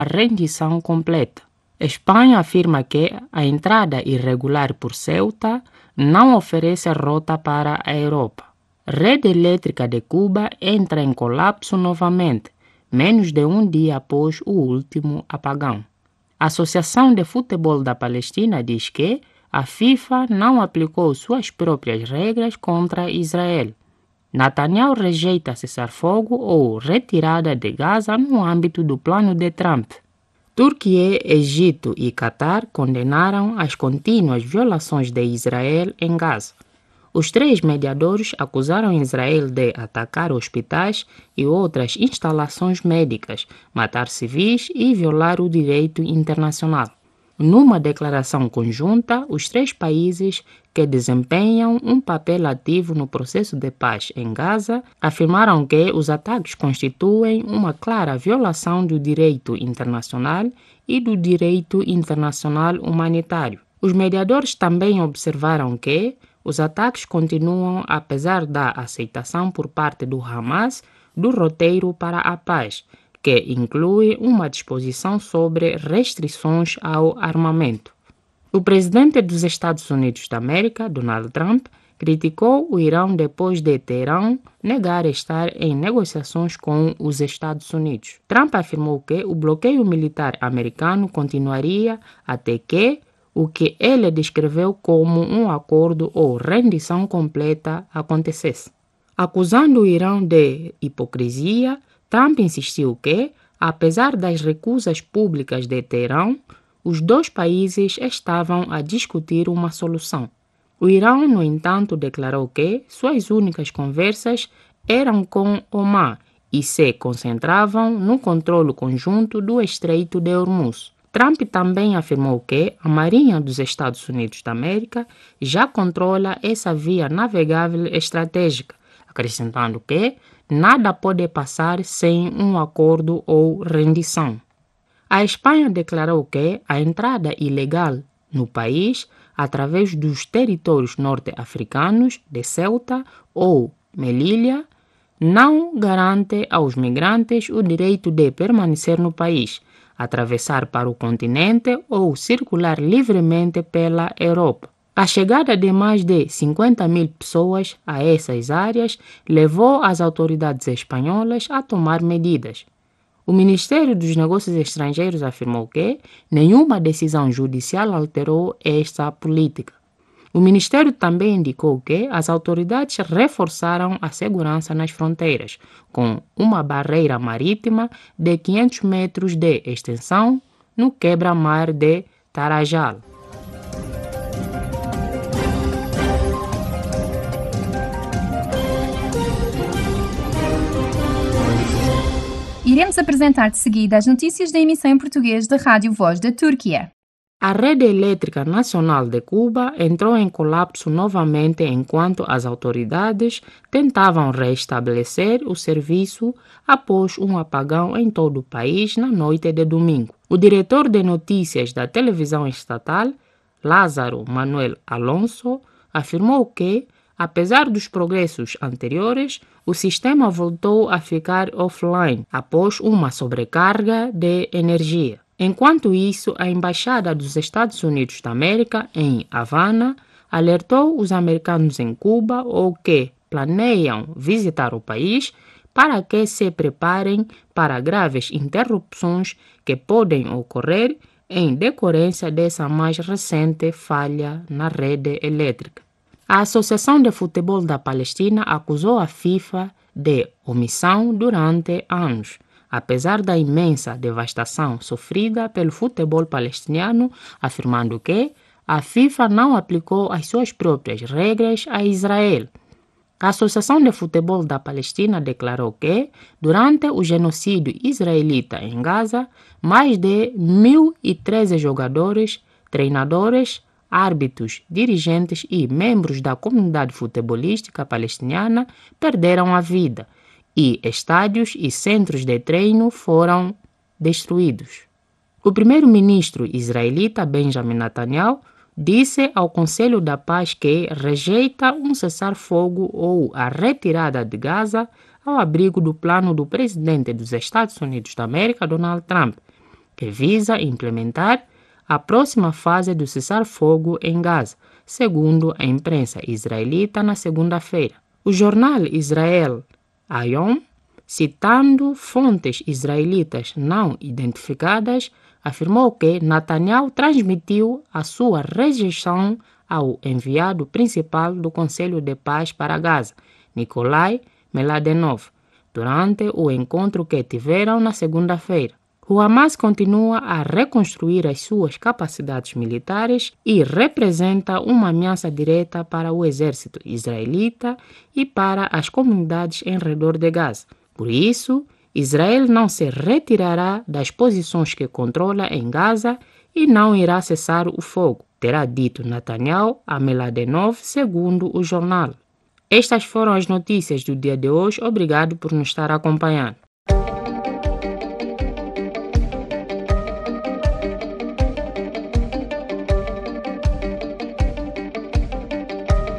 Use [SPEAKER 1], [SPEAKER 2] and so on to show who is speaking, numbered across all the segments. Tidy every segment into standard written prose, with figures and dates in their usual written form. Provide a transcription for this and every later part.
[SPEAKER 1] a rendição completa. A Espanha afirma que a entrada irregular por Ceuta não oferece rota para a Europa. A rede elétrica de Cuba entra em colapso novamente, menos de um dia após o último apagão. A Associação de Futebol da Palestina diz que a FIFA não aplicou suas próprias regras contra Israel. Netanyahu rejeita cessar-fogo ou retirada de Gaza no âmbito do plano de Trump. Turquia, Egito e Catar condenaram as contínuas violações de Israel em Gaza. Os três mediadores acusaram Israel de atacar hospitais e outras instalações médicas, matar civis e violar o direito internacional. Numa declaração conjunta, os três países que desempenham um papel ativo no processo de paz em Gaza afirmaram que os ataques constituem uma clara violação do direito internacional e do direito internacional humanitário. Os mediadores também observaram que os ataques continuam apesar da aceitação por parte do Hamas do roteiro para a paz, que inclui uma disposição sobre restrições ao armamento. O presidente dos Estados Unidos da América, Donald Trump, criticou o Irão depois de Teherão negar estar em negociações com os Estados Unidos. Trump afirmou que o bloqueio militar americano continuaria até que o que ele descreveu como um acordo ou rendição completa acontecesse. Acusando o Irão de hipocrisia, Trump insistiu que, apesar das recusas públicas de Teherão, os dois países estavam a discutir uma solução. O Irão, no entanto, declarou que suas únicas conversas eram com Omã e se concentravam no controle conjunto do Estreito de Hormuz. Trump também afirmou que a Marinha dos Estados Unidos da América já controla essa via navegável estratégica, acrescentando que nada pode passar sem um acordo ou rendição. A Espanha declarou que a entrada ilegal no país, através dos territórios norte-africanos de Ceuta ou Melilla, não garante aos migrantes o direito de permanecer no país, atravessar para o continente ou circular livremente pela Europa. A chegada de mais de 50.000 pessoas a essas áreas levou as autoridades espanholas a tomar medidas. O Ministério dos Negócios Estrangeiros afirmou que nenhuma decisão judicial alterou esta política. O Ministério também indicou que as autoridades reforçaram a segurança nas fronteiras, com uma barreira marítima de 500 metros de extensão no quebra-mar de Tarajal.
[SPEAKER 2] Iremos apresentar de seguida as notícias da emissão em português da Rádio Voz da Turquia.
[SPEAKER 1] A rede elétrica nacional de Cuba entrou em colapso novamente enquanto as autoridades tentavam restabelecer o serviço após um apagão em todo o país na noite de domingo. O diretor de notícias da televisão estatal, Lázaro Manuel Alonso, afirmou que, apesar dos progressos anteriores, o sistema voltou a ficar offline após uma sobrecarga de energia. Enquanto isso, a Embaixada dos Estados Unidos da América, em Havana, alertou os americanos em Cuba ou que planeiam visitar o país para que se preparem para graves interrupções que podem ocorrer em decorrência dessa mais recente falha na rede elétrica. A Associação de Futebol da Palestina acusou a FIFA de omissão durante anos, apesar da imensa devastação sofrida pelo futebol palestiniano, afirmando que a FIFA não aplicou as suas próprias regras a Israel. A Associação de Futebol da Palestina declarou que, durante o genocídio israelita em Gaza, mais de 1.013 jogadores, treinadores, árbitros, dirigentes e membros da comunidade futebolística palestiniana perderam a vida e estádios e centros de treino foram destruídos. O primeiro-ministro israelita Benjamin Netanyahu disse ao Conselho da Paz que rejeita um cessar-fogo ou a retirada de Gaza ao abrigo do plano do presidente dos Estados Unidos da América, Donald Trump, que visa implementar a próxima fase do cessar-fogo em Gaza, segundo a imprensa israelita na segunda-feira. O jornal Israel Hayom, citando fontes israelitas não identificadas, afirmou que Netanyahu transmitiu a sua rejeição ao enviado principal do Conselho de Paz para Gaza, Nikolai Meladenov, durante o encontro que tiveram na segunda-feira. O Hamas continua a reconstruir as suas capacidades militares e representa uma ameaça direta para o exército israelita e para as comunidades em redor de Gaza. Por isso, Israel não se retirará das posições que controla em Gaza e não irá cessar o fogo, terá dito Netanyahu a Meladenov, segundo o jornal. Estas foram as notícias do dia de hoje. Obrigado por nos estar acompanhando.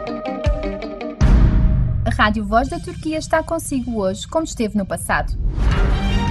[SPEAKER 2] A Rádio Voz da Turquia está consigo hoje, como esteve no passado.